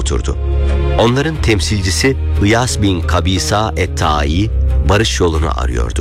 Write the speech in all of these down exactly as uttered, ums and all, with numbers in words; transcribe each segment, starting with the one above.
oturdu. Onların temsilcisi İyas bin Kabisa et-Tai barış yolunu arıyordu.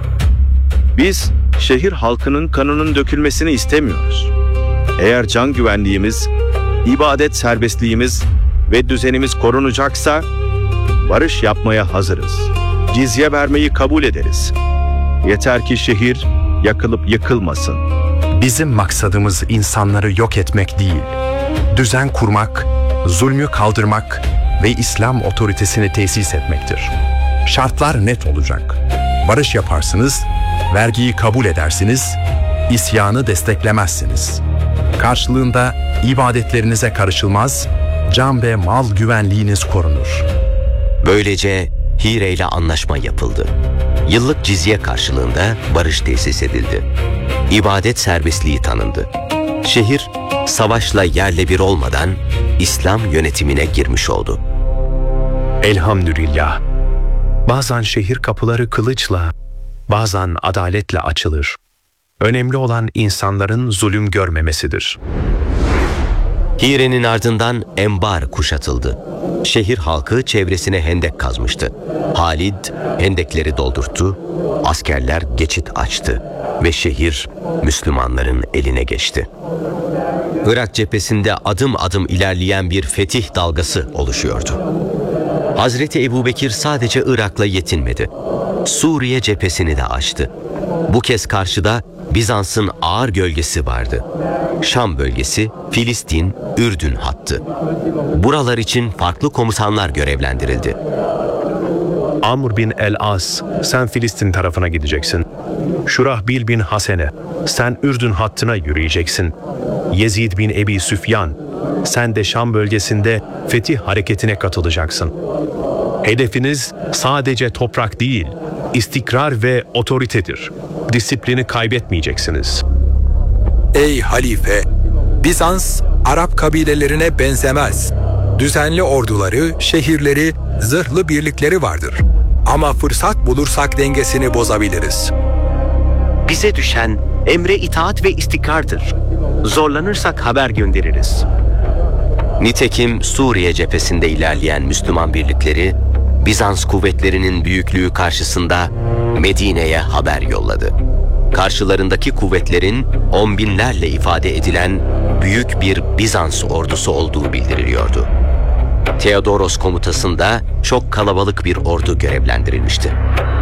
Biz şehir halkının kanının dökülmesini istemiyoruz. Eğer can güvenliğimiz, ibadet serbestliğimiz ve düzenimiz korunacaksa barış yapmaya hazırız. Cizye vermeyi kabul ederiz. Yeter ki şehir yakılıp yıkılmasın. Bizim maksadımız insanları yok etmek değil, düzen kurmak, zulmü kaldırmak ve İslam otoritesini tesis etmektir. Şartlar net olacak. Barış yaparsınız, vergiyi kabul edersiniz, isyanı desteklemezsiniz. Karşılığında ibadetlerinize karışılmaz, can ve mal güvenliğiniz korunur. Böylece Hire ile anlaşma yapıldı. Yıllık cizye karşılığında barış tesis edildi. İbadet serbestliği tanındı. Şehir, savaşla yerle bir olmadan İslam yönetimine girmiş oldu. Elhamdülillah. Bazen şehir kapıları kılıçla, bazen adaletle açılır. Önemli olan insanların zulüm görmemesidir. Hire'nin ardından Enbar kuşatıldı. Şehir halkı çevresine hendek kazmıştı. Halid hendekleri doldurttu, askerler geçit açtı ve şehir Müslümanların eline geçti. Irak cephesinde adım adım ilerleyen bir fetih dalgası oluşuyordu. Hazreti Ebubekir sadece Irak'la yetinmedi. Suriye cephesini de açtı. Bu kez karşıda Bizans'ın ağır gölgesi vardı. Şam bölgesi, Filistin, Ürdün hattı. Buralar için farklı komutanlar görevlendirildi. Amr bin el-As, sen Filistin tarafına gideceksin. Şurahbil bin Hasene, sen Ürdün hattına yürüyeceksin. Yezid bin Ebi Süfyan, sen de Şam bölgesinde fetih hareketine katılacaksın. Hedefiniz sadece toprak değil, istikrar ve otoritedir. Disiplini kaybetmeyeceksiniz. Ey halife! Bizans, Arap kabilelerine benzemez. Düzenli orduları, şehirleri, zırhlı birlikleri vardır. Ama fırsat bulursak dengesini bozabiliriz. Bize düşen emre itaat ve istikrardır. Zorlanırsak haber göndeririz. Nitekim Suriye cephesinde ilerleyen Müslüman birlikleri, Bizans kuvvetlerinin büyüklüğü karşısında Medine'ye haber yolladı. Karşılarındaki kuvvetlerin on binlerle ifade edilen büyük bir Bizans ordusu olduğu bildiriliyordu. Theodoros komutasında çok kalabalık bir ordu görevlendirilmişti.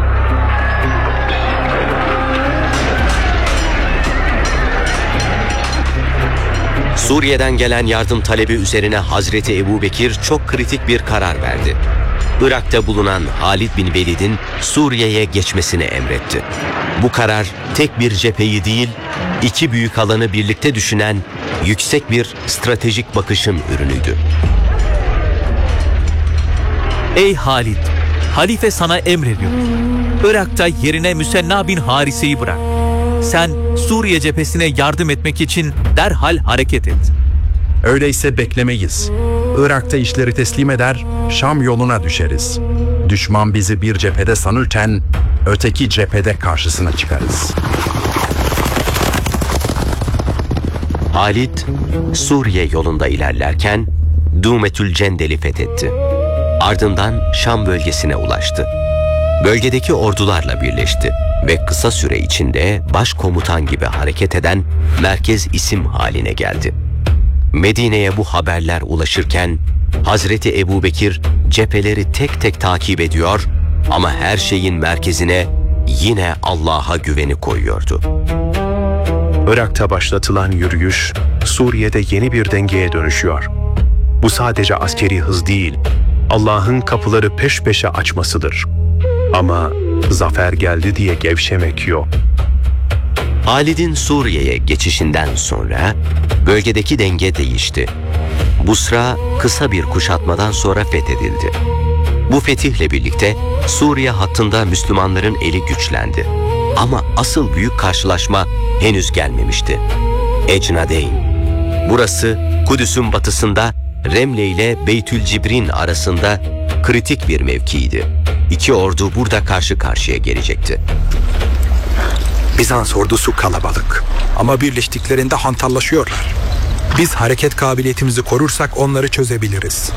Suriye'den gelen yardım talebi üzerine Hazreti Ebubekir çok kritik bir karar verdi. Irak'ta bulunan Halid bin Velid'in Suriye'ye geçmesini emretti. Bu karar tek bir cepheyi değil, iki büyük alanı birlikte düşünen yüksek bir stratejik bakışın ürünüydü. Ey Halid! Halife sana emrediyor. Irak'ta yerine Müsenna bin Harise'yi bırak. Sen Suriye cephesine yardım etmek için derhal hareket et. Öyleyse beklemeyiz. Irak'ta işleri teslim eder, Şam yoluna düşeriz. Düşman bizi bir cephede sanırken öteki cephede karşısına çıkarız. Halid, Suriye yolunda ilerlerken Dumetül Cendel'i fethetti. Ardından Şam bölgesine ulaştı. Bölgedeki ordularla birleşti ve kısa süre içinde başkomutan gibi hareket eden merkez isim haline geldi. Medine'ye bu haberler ulaşırken Hazreti Ebubekir cepheleri tek tek takip ediyor ama her şeyin merkezine yine Allah'a güveni koyuyordu. Irak'ta başlatılan yürüyüş, Suriye'de yeni bir dengeye dönüşüyor. Bu sadece askeri hız değil, Allah'ın kapıları peş peşe açmasıdır. Ama zafer geldi diye gevşemek yok. Halid'in Suriye'ye geçişinden sonra bölgedeki denge değişti. Busra kısa bir kuşatmadan sonra fethedildi. Bu fetihle birlikte Suriye hattında Müslümanların eli güçlendi. Ama asıl büyük karşılaşma henüz gelmemişti. Ecnadeyn. Burası Kudüs'ün batısında Remle ile Beytül Cibrin arasında kritik bir mevkiydi. İki ordu burada karşı karşıya gelecekti. Bizans ordusu kalabalık ama birleştiklerinde hantallaşıyorlar. Biz hareket kabiliyetimizi korursak onları çözebiliriz.